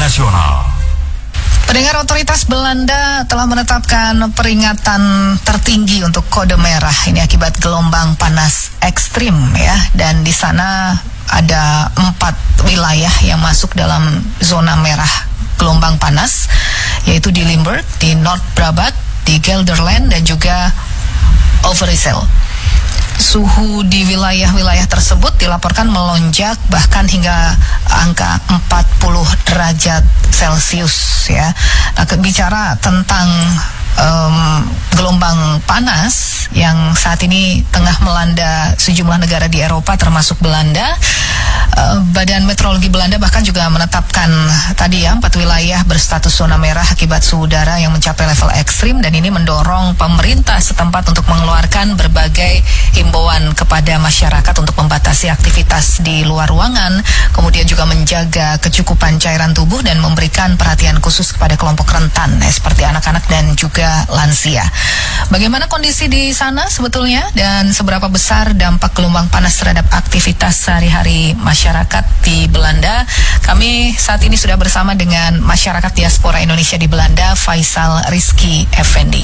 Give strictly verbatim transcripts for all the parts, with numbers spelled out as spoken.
Internasional. Pendengar, otoritas Belanda telah menetapkan peringatan tertinggi untuk kode merah. Ini akibat gelombang panas ekstrim ya. Dan di sana ada empat wilayah yang masuk dalam zona merah gelombang panas, yaitu di Limburg, di North Brabant, di Gelderland, dan juga Overijssel. Suhu di wilayah-wilayah tersebut dilaporkan melonjak bahkan hingga angka empat puluh derajat Celcius ya. Nah, bicara tentang um, gelombang panas yang saat ini tengah melanda sejumlah negara di Eropa termasuk Belanda, uh, Badan Meteorologi Belanda bahkan juga menetapkan tadi ya empat wilayah berstatus zona merah akibat suhu udara yang mencapai level ekstrim, dan ini mendorong pemerintah setempat untuk mengeluarkan berbagai himbauan kepada masyarakat untuk membatasi aktivitas di luar ruangan, kemudian juga menjaga kecukupan cairan tubuh dan memberikan perhatian khusus kepada kelompok rentan eh, seperti anak-anak dan juga lansia. Bagaimana kondisi di sana sebetulnya dan seberapa besar dampak gelombang panas terhadap aktivitas sehari-hari masyarakat di Belanda? Kami saat ini sudah bersama dengan masyarakat diaspora Indonesia di Belanda, Faisal Rizky Effendi.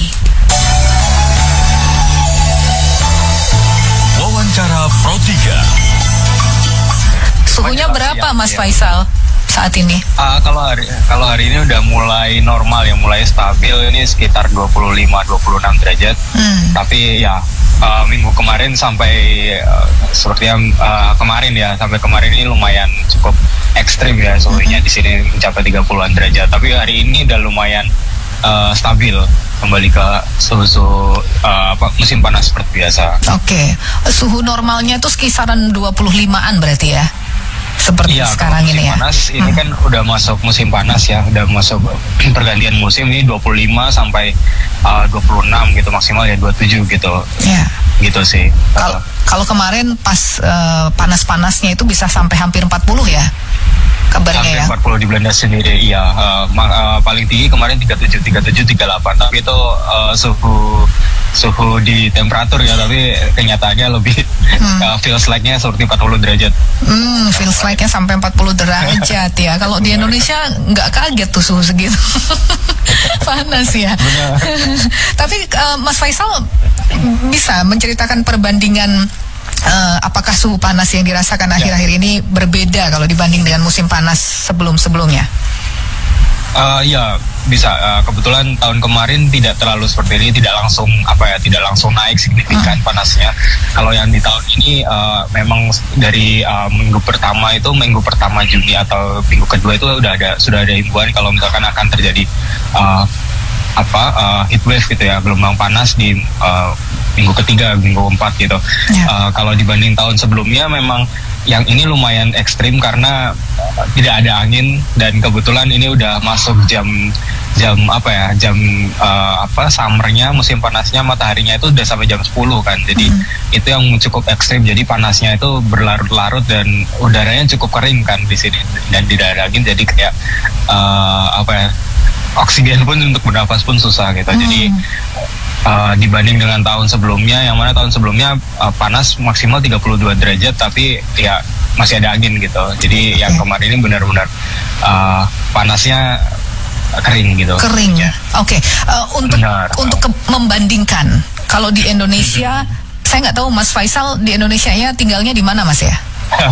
Wawancara Pro tiga. Suhunya berapa, Mas Faisal, saat ini? Uh, kalau hari kalau hari ini udah mulai normal ya, mulai stabil, ini sekitar dua puluh lima sampai dua puluh enam derajat. Hmm. Tapi ya uh, minggu kemarin sampai uh, seperti yang uh, kemarin ya, sampai kemarin ini lumayan cukup ekstrim ya suhunya, hmm. di sini mencapai tiga puluhan derajat. Tapi hari ini udah lumayan uh, stabil, kembali ke suhu-suhu uh, apa, musim panas seperti biasa. Oke, okay. Suhu normalnya tuh kisaran dua puluh limaan berarti ya? Seperti iya, sekarang ini ya. Panas ini hmm. kan udah masuk musim panas ya, udah masuk pergantian musim, ini dua puluh lima sampai uh, dua puluh enam gitu, maksimal ya dua puluh tujuh gitu. Ya. Gitu sih. Kalau kalau kemarin pas uh, panas-panasnya itu bisa sampai hampir empat puluh ya? Kabarnya hampir ya. empat puluh di Belanda sendiri, iya. Uh, uh, paling tinggi kemarin tiga puluh tujuh, tiga puluh tujuh, tiga puluh delapan, tapi itu uh, suhu suhu di temperatur ya, tapi kenyataannya lebih hmm. uh, feels like-nya seperti empat puluh derajat. Hmm, feels like-nya sampai empat puluh derajat ya. Kalau di Indonesia nggak kaget tuh suhu segitu. Panas ya. Tapi uh, Mas Faisal bisa menceritakan perbandingan Uh, apakah suhu panas yang dirasakan ya. akhir-akhir ini berbeda kalau dibanding dengan musim panas sebelum-sebelumnya? Uh, ya bisa. Uh, kebetulan tahun kemarin tidak terlalu seperti ini, tidak langsung apa ya, tidak langsung naik signifikan hmm. panasnya. Kalau yang di tahun ini uh, memang dari uh, minggu pertama itu minggu pertama Juni atau minggu kedua itu udah ada sudah ada himbauan kalau misalkan akan terjadi uh, apa uh, heat wave gitu ya, gelombang panas di uh, minggu ketiga, minggu keempat gitu. Yeah. Uh, kalau dibanding tahun sebelumnya memang yang ini lumayan ekstrim karena uh, tidak ada angin, dan kebetulan ini udah masuk jam jam apa ya, jam uh, apa summernya, musim panasnya, mataharinya itu udah sampai jam sepuluh kan. Jadi mm-hmm. itu yang cukup ekstrim. Jadi panasnya itu berlarut-larut dan udaranya cukup kering kan di sini, dan tidak ada angin, jadi kayak uh, apa ya, oksigen pun untuk bernafas pun susah gitu. Hmm. Jadi uh, dibanding dengan tahun sebelumnya, yang mana tahun sebelumnya uh, panas maksimal tiga puluh dua derajat, tapi ya masih ada angin gitu. Jadi okay. yang kemarin ini benar-benar uh, panasnya kering gitu. Kering. Ya. Oke. Okay. Uh, untuk Benar. untuk ke- membandingkan, kalau di Indonesia, hmm. saya nggak tahu Mas Faisal di Indonesia ya tinggalnya di mana Mas ya?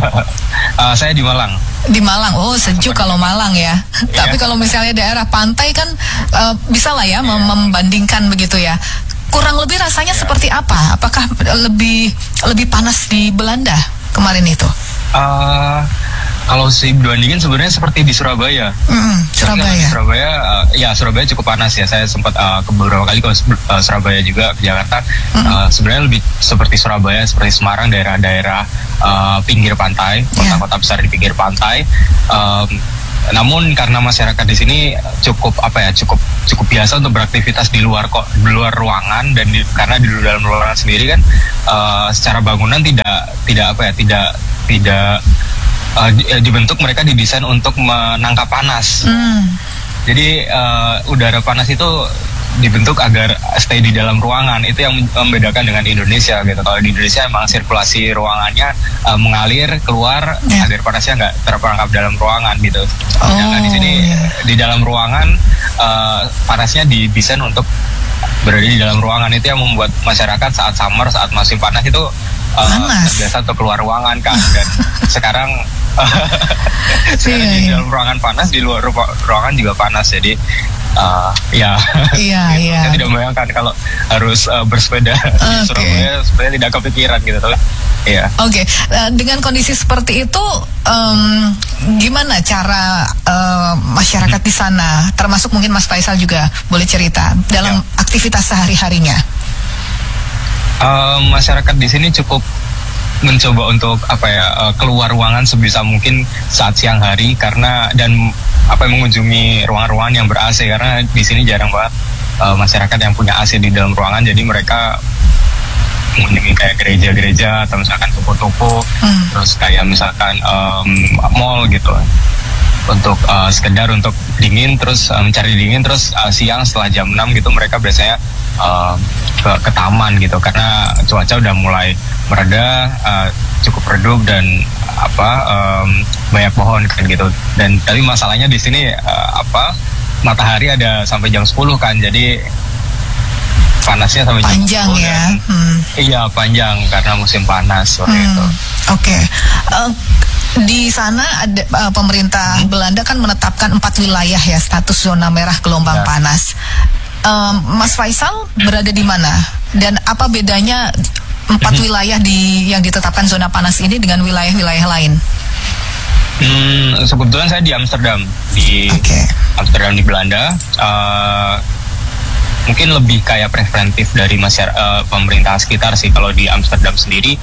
uh, saya di Malang. Di Malang, oh sejuk kalau Malang ya. Yeah. Tapi kalau misalnya daerah pantai kan uh, bisa lah ya yeah. mem- membandingkan begitu ya. Kurang lebih rasanya yeah. seperti apa? Apakah lebih lebih panas di Belanda kemarin itu? Uh, kalau sih bandingin sebenarnya seperti di Surabaya. Mm, Surabaya. Di Surabaya, uh, ya Surabaya cukup panas ya. Saya sempat uh, ke beberapa kali ke uh, Surabaya juga, ke Jakarta. Mm. Uh, sebenarnya lebih seperti Surabaya, seperti Semarang, daerah-daerah uh, pinggir pantai, kota-kota besar di pinggir pantai. Um, namun karena masyarakat di sini cukup apa ya, cukup cukup biasa untuk beraktivitas di luar kok, di luar ruangan, dan di, karena di dalam ruangan sendiri kan uh, secara bangunan tidak tidak apa ya, tidak tidak Uh, dibentuk, mereka didesain untuk menangkap panas. Mm. Jadi uh, udara panas itu dibentuk agar stay di dalam ruangan. Itu yang membedakan dengan Indonesia gitu. Kalau di Indonesia emang sirkulasi ruangannya uh, mengalir keluar yeah. agar panasnya nggak terperangkap dalam ruangan gitu. Oh, nah, di sini yeah. di dalam ruangan uh, panasnya didesain untuk berada di dalam ruangan. Itu yang membuat masyarakat saat summer, saat musim panas itu uh, biasa untuk keluar ruangan kan. Dan sekarang sekarang iya, di iya. dalam ruangan panas, di luar ru- ruangan juga panas. Jadi uh, ya Iya, gitu. iya. Saya tidak membayangkan kalau harus uh, bersepeda di Oke. Surabaya, sebenarnya tidak kepikiran gitu tuh. Iya. Oke, eh, dengan kondisi seperti itu, em, gimana cara eh, masyarakat di sana, termasuk mungkin Mas Faisal juga boleh cerita dalam Ya. aktivitas sehari-harinya? Uh, masyarakat di sini cukup mencoba untuk apa ya uh, keluar ruangan sebisa mungkin saat siang hari, karena dan apa mengunjungi ruangan-ruangan yang ber-A C, karena di sini jarang banget uh, masyarakat yang punya A C di dalam ruangan. Jadi mereka mengunjungi kayak gereja-gereja atau misalkan toko-toko, Hmm. terus kayak misalkan um, mall gitu, untuk uh, sekedar untuk dingin, terus uh, mencari dingin, terus uh, siang setelah jam enam gitu mereka biasanya uh, ke, ke taman gitu, karena cuaca udah mulai mereda, uh, cukup redup dan apa um, banyak pohon kan gitu. Dan tapi masalahnya di sini uh, apa matahari ada sampai jam sepuluh kan, jadi panasnya sampai jam Panjang sepuluh ya. dan- Hmm. Iya panjang karena musim panas seperti Hmm, itu. Oke. Eh, di sana ada eh, pemerintah Belanda kan menetapkan empat wilayah ya status zona merah gelombang Ya. panas. Em, Mas Faisal berada di mana dan apa bedanya empat wilayah di yang ditetapkan zona panas ini dengan wilayah-wilayah lain? Hmm, sebetulnya saya di Amsterdam, di Oke. Amsterdam di Belanda. Uh, mungkin lebih kayak preventif dari masyarakat, pemerintah sekitar sih. Kalau di Amsterdam sendiri,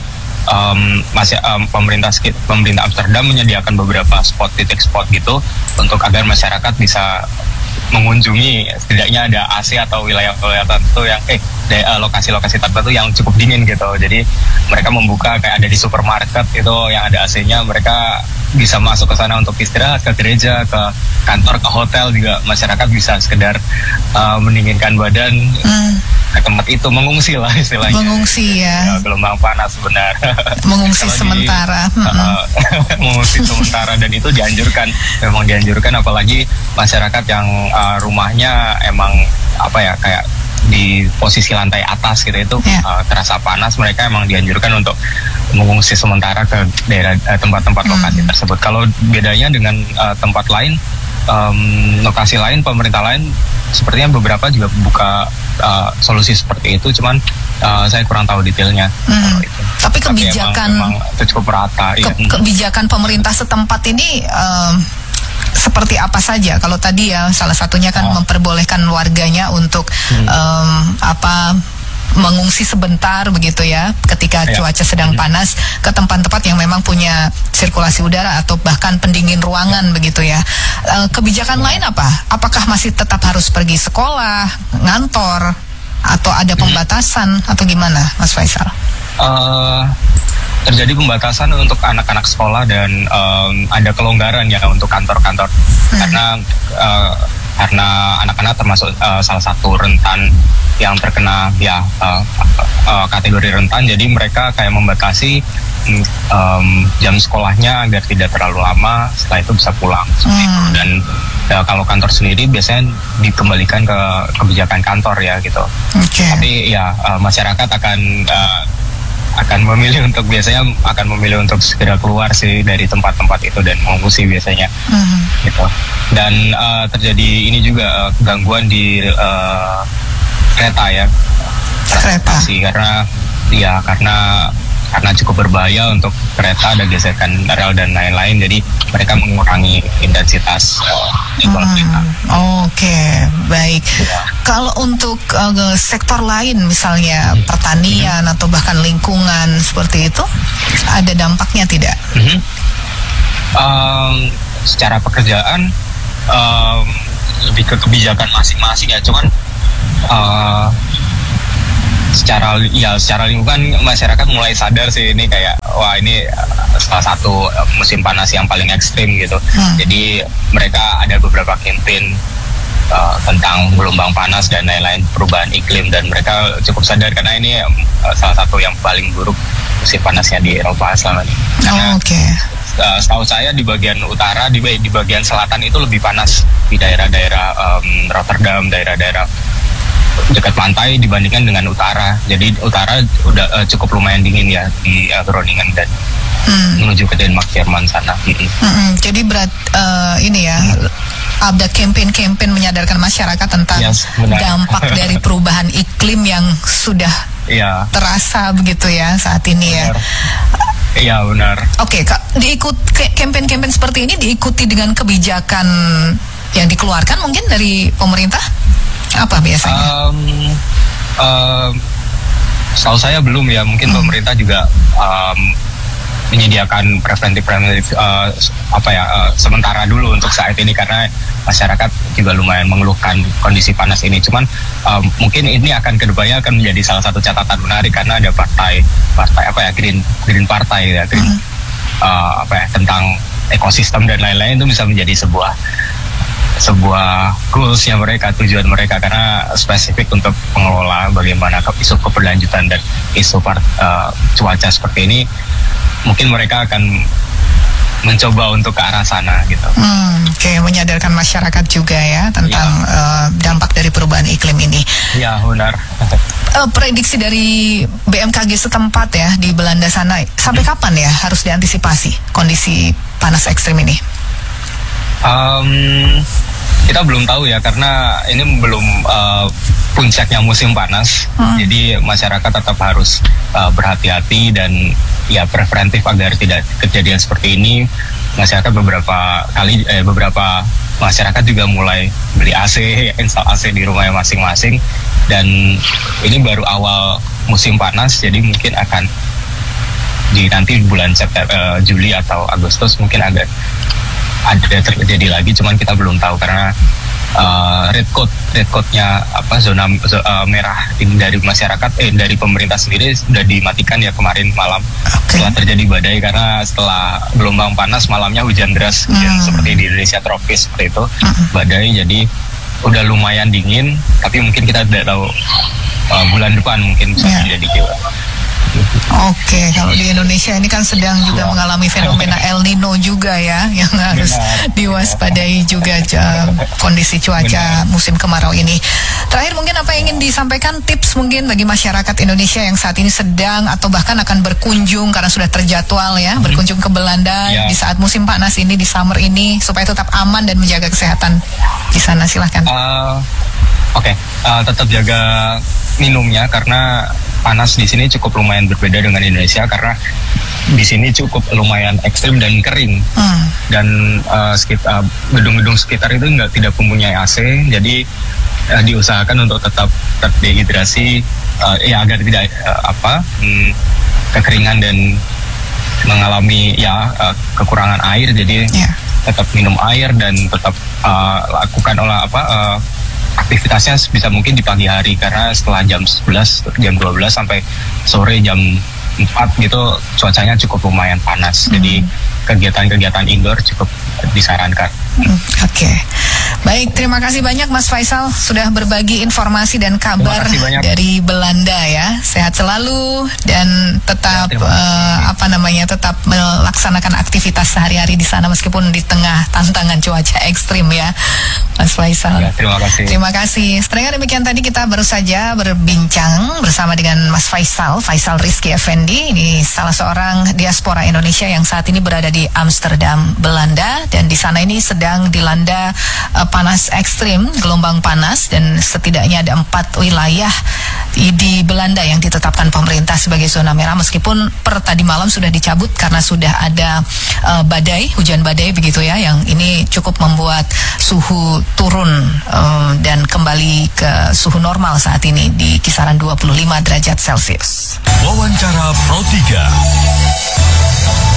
um, masih um, pemerintah sekit- pemerintah Amsterdam menyediakan beberapa spot, titik spot gitu untuk agar masyarakat bisa mengunjungi, setidaknya ada A C atau wilayah-wilayah tertentu yang eh de- uh, lokasi-lokasi tertentu yang cukup dingin gitu. Jadi mereka membuka kayak ada di supermarket itu yang ada A C-nya, mereka bisa masuk ke sana untuk istirahat, ke gereja, ke kantor, ke hotel juga masyarakat bisa sekedar uh, mendinginkan badan Hmm, ke tempat itu, mengungsi lah istilahnya. mengungsi ya. Ya, gelombang panas benar. Mengungsi Kalau di- sementara. Mm-mm. uh, mengungsi sementara, dan itu dianjurkan, memang dianjurkan, apalagi masyarakat yang uh, rumahnya emang apa ya kayak di posisi lantai atas gitu, itu Ya. uh, terasa panas, mereka emang dianjurkan untuk mengungsi sementara ke daerah uh, tempat-tempat Hmm. lokasi tersebut. Kalau bedanya dengan uh, tempat lain, um, lokasi lain, pemerintah lain sepertinya beberapa juga buka uh, solusi seperti itu, cuman uh, saya kurang tahu detailnya. Hmm. kalau itu. Tapi Tapi kebijakan emang, emang itu cukup merata. ke- iya. kebijakan pemerintah setempat ini em, seperti apa saja? Kalau tadi ya salah satunya kan Oh. memperbolehkan warganya untuk em, apa mengungsi sebentar begitu ya ketika Ya. cuaca sedang panas ke tempat-tempat yang memang punya sirkulasi udara atau bahkan pendingin ruangan begitu ya. Eh, kebijakan lain apa? Apakah masih tetap harus pergi sekolah, ngantor, atau ada pembatasan atau gimana, Mas Faisal? Eh, terjadi pembatasan untuk anak-anak sekolah dan em, ada kelonggaran ya untuk kantor-kantor, karena eh, karena anak-anak termasuk eh, salah satu rentan yang terkena ya eh, eh, kategori rentan, jadi mereka kayak membatasi mm, em, jam sekolahnya agar tidak terlalu lama, setelah itu bisa pulang seperti itu. Hmm. Dan ya, kalau kantor sendiri biasanya dikembalikan ke kebijakan kantor ya gitu. Oke. Tapi ya eh, masyarakat akan eh, akan memilih untuk biasanya akan memilih untuk segera keluar sih dari tempat-tempat itu dan mengungsi biasanya Hmm. gitu. Dan eh, terjadi ini juga eh, gangguan di eh, kereta ya, Kereta. transportasi, karena ya karena karena cukup berbahaya untuk kereta, ada gesekan rel dan lain-lain, jadi mereka mengurangi intensitas eh, jadwal kereta. Hmm, Oke, baik. Ya. Kalau untuk uh, sektor lain, misalnya pertanian atau bahkan lingkungan seperti itu, ada dampaknya tidak? Mhm. Um, secara pekerjaan um, lebih ke kebijakan masing-masing ya, cuman uh, secara ya secara lingkungan masyarakat mulai sadar sih, ini kayak wah ini uh, salah satu uh, musim panas yang paling ekstrim gitu. Hmm. Jadi mereka ada beberapa campaign uh, tentang gelombang panas dan lain-lain, perubahan iklim, dan mereka cukup sadar karena ini uh, salah satu yang paling buruk musim panasnya di Eropa selama ini. Karena Oh, Oke. uh, setahu saya di bagian utara, di, di bagian selatan itu lebih panas di daerah-daerah um, Rotterdam, daerah-daerah dekat pantai dibandingkan dengan utara. Jadi utara udah uh, cukup lumayan dingin ya di uh, Groningen dan hmm. menuju ke Denmark, Jerman sana. Mm-hmm. Mm-hmm. Jadi berat uh, ini ya. Ada campaign-campaign menyadarkan masyarakat tentang yes, dampak dari perubahan iklim yang sudah ya. terasa begitu ya saat ini benar. ya. Iya benar. Oke, Kak, diikut campaign-campaign seperti ini diikuti dengan kebijakan yang dikeluarkan mungkin dari pemerintah? Apa biasanya? Um, um, setahu saya belum ya. Mungkin hmm. pemerintah juga um, menyediakan preventif-preventif uh, apa ya uh, sementara dulu untuk saat ini karena masyarakat juga lumayan mengeluhkan kondisi panas ini. Cuman um, mungkin ini akan kedepannya akan menjadi salah satu catatan menarik karena ada partai partai apa ya Green Green Partai ya Green hmm. uh, apa ya tentang ekosistem dan lain-lain itu bisa menjadi sebuah sebuah goalsnya mereka, tujuan mereka karena spesifik untuk mengelola bagaimana isu keberlanjutan dan isu part, uh, cuaca seperti ini. Mungkin mereka akan mencoba untuk ke arah sana gitu. Hmm, Oke, okay. menyadarkan masyarakat juga ya tentang ya. Uh, dampak dari perubahan iklim ini. Ya, benar. uh, prediksi dari B M K G setempat ya di Belanda sana sampai hmm. kapan ya harus diantisipasi kondisi panas ekstrim ini? Um, kita belum tahu ya karena ini belum uh, puncaknya musim panas, hmm. jadi masyarakat tetap harus uh, berhati-hati dan ya preventif agar tidak kejadian seperti ini. Masyarakat beberapa kali eh, beberapa masyarakat juga mulai beli A C, install A C di rumahnya masing-masing dan ini baru awal musim panas, jadi mungkin akan di nanti bulan September, uh, Juli atau Agustus mungkin agak ada terjadi lagi, cuman kita belum tahu karena uh, red code red code-nya apa zona uh, merah ini dari masyarakat eh dari pemerintah sendiri sudah dimatikan ya kemarin malam okay. setelah terjadi badai karena setelah gelombang panas malamnya hujan deras hujan hmm. seperti di Indonesia tropis seperti itu hmm. badai, jadi udah lumayan dingin tapi mungkin kita tidak tahu uh, bulan depan mungkin bisa yeah. terjadi juga. Oke, kalau di Indonesia ini kan sedang juga ya. mengalami fenomena El Nino juga ya, yang harus Benar. diwaspadai juga uh, kondisi cuaca Benar. musim kemarau ini. Terakhir mungkin apa yang ingin disampaikan tips mungkin bagi masyarakat Indonesia yang saat ini sedang atau bahkan akan berkunjung karena sudah terjadwal ya, hmm. berkunjung ke Belanda ya. di saat musim panas ini, di summer ini supaya tetap aman dan menjaga kesehatan di sana, silahkan. Uh, Oke, okay. uh, tetap jaga minumnya karena panas di sini cukup lumayan berbeda dengan Indonesia karena di sini cukup lumayan ekstrim dan kering hmm. dan uh, sekitar gedung-gedung sekitar itu nggak tidak mempunyai A C, jadi uh, diusahakan untuk tetap terdehidrasi uh, ya agar tidak uh, apa hmm, kekeringan dan mengalami ya uh, kekurangan air, jadi yeah. tetap minum air dan tetap uh, lakukan olah apa uh, aktivitasnya bisa mungkin di pagi hari karena setelah jam sebelas, jam dua belas sampai sore jam empat gitu cuacanya cukup lumayan panas. Hmm. Jadi kegiatan-kegiatan indoor cukup disarankan. Hmm, Oke, okay. Baik, terima kasih banyak Mas Faisal sudah berbagi informasi dan kabar dari Belanda ya. Sehat selalu dan tetap ya, uh, apa namanya tetap melaksanakan aktivitas sehari-hari di sana meskipun di tengah tantangan cuaca ekstrim ya, Mas Faisal. Ya, terima kasih. Terima kasih. Setelah demikian tadi kita baru saja berbincang bersama dengan Mas Faisal, Faisal Rizky Effendi. Ini salah seorang diaspora Indonesia yang saat ini berada di Amsterdam, Belanda, dan di sana ini sedang dilanda uh, panas ekstrim, gelombang panas, dan setidaknya ada empat wilayah di, di Belanda yang ditetapkan pemerintah sebagai zona merah meskipun per tadi malam sudah dicabut karena sudah ada uh, badai, hujan badai begitu ya, yang ini cukup membuat suhu turun uh, dan kembali ke suhu normal saat ini di kisaran dua puluh lima derajat Celcius. Wawancara Pro tiga.